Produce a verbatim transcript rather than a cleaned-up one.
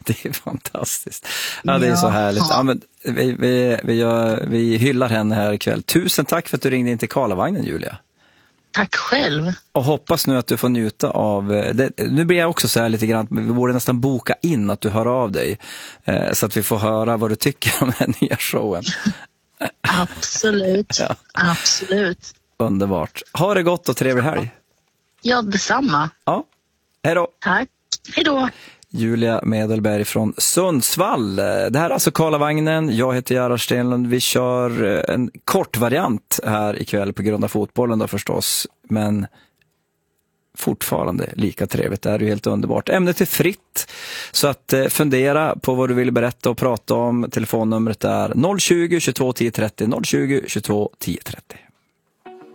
Det är fantastiskt. Ja, det är så härligt. Ja, men vi, vi, vi, gör, vi hyllar henne här ikväll. Tusen tack för att du ringde in till Karlavagnen, Julia. Tack själv. Och hoppas nu att du får njuta av det. Nu blir jag också så här lite grann, vi borde nästan boka in att du hör av dig eh, så att vi får höra vad du tycker om den här nya showen. Absolut, ja. absolut. Underbart. Ha det gott och trevlig helg. Ja, detsamma. Ja, hej då. Tack, hej då. Julia Medelberg från Sundsvall. Det här är alltså Karlavagnen. Jag heter Gerhard Stenlund. Vi kör en kort variant här ikväll på grund av fotbollen då förstås. Men fortfarande lika trevligt. Det är ju helt underbart. Ämnet är fritt. Så att fundera på vad du vill berätta och prata om. Telefonnumret är noll tjugo, tjugotvå, tio trettio. noll tjugo, tjugotvå, tio trettio.